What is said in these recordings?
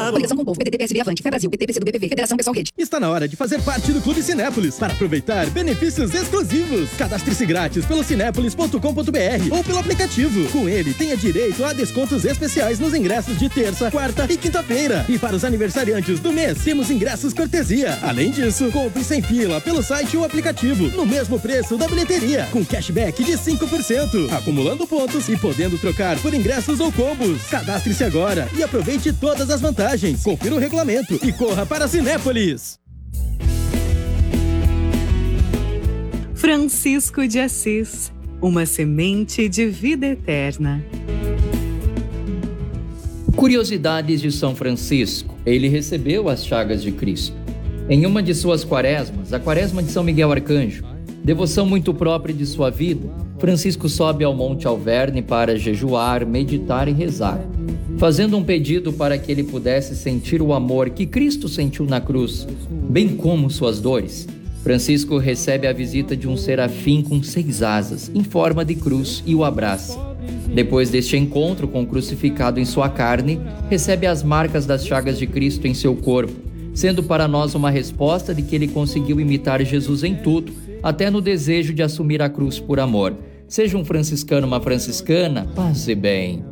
Coligação com o Povo, PDT, PSB, Avante, Fé Brasil, PT, PCdoB, PV, Federação Pessoal Rede. Está na hora de fazer parte do Clube Cinépolis para aproveitar benefícios exclusivos. Cadastre-se grátis pelo cinépolis.com.br ou pelo aplicativo. Com ele, tenha direito a descontos especiais nos ingressos de terça, quarta e quinta-feira. E para os aniversariantes do mês, temos ingressos cortesia. Além disso, compre sem fila pelo site ou aplicativo, no mesmo preço da bilheteria, com cashback de 5%, acumulando pontos e podendo trocar por ingressos ou combos. Cadastre-se agora e aproveite todas as vantagens. Confira o regulamento e corra para a Cinépolis. Francisco de Assis, uma semente de vida eterna. Curiosidades de São Francisco. Ele recebeu as chagas de Cristo. Em uma de suas quaresmas, a quaresma de São Miguel Arcanjo, devoção muito própria de sua vida, Francisco sobe ao Monte Alverne para jejuar, meditar e rezar, fazendo um pedido para que ele pudesse sentir o amor que Cristo sentiu na cruz, bem como suas dores. Francisco recebe a visita de um serafim com 6 asas, em forma de cruz, e o abraça. Depois deste encontro com o crucificado em sua carne, recebe as marcas das chagas de Cristo em seu corpo, sendo para nós uma resposta de que ele conseguiu imitar Jesus em tudo, até no desejo de assumir a cruz por amor. Seja um franciscano, uma franciscana, paz e bem.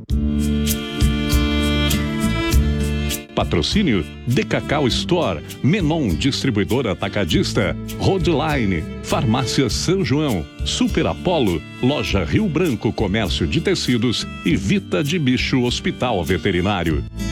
Patrocínio De Cacau Store, Menon Distribuidora Atacadista, Roadline, Farmácia São João, Super Apolo, Loja Rio Branco Comércio de Tecidos e Vita de Bicho Hospital Veterinário.